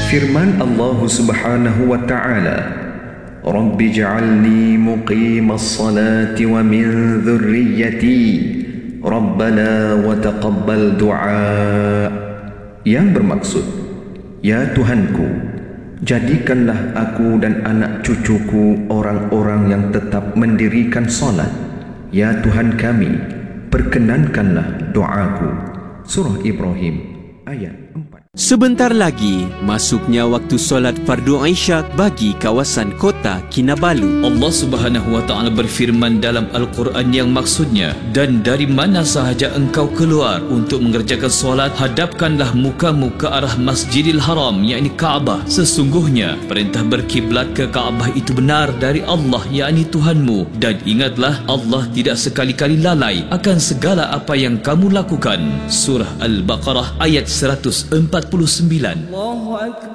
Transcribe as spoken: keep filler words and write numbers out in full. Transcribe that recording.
Firman Allah Subhanahu wa ta'ala, Rabbi ja'alni muqimas salati wa min dhurriyyati Rabbana wa taqabbal du'a. Yang bermaksud, ya Tuhanku, jadikanlah aku dan anak cucuku orang-orang yang tetap mendirikan solat. Ya Tuhan kami, perkenankanlah doaku. Surah Ibrahim ayat empat. Sebentar lagi masuknya waktu solat fardu Isyak bagi kawasan kota Kinabalu. Allah Subhanahu wa taala berfirman dalam Al-Quran yang maksudnya, dan dari mana sahaja engkau keluar untuk mengerjakan solat, hadapkanlah mukamu ke arah Masjidil Haram, yakni Kaabah. Sesungguhnya perintah berkiblat ke Kaabah itu benar dari Allah, yakni Tuhanmu, dan ingatlah Allah tidak sekali-kali lalai akan segala apa yang kamu lakukan. Surah Al-Baqarah ayat seratus empat puluh sembilan.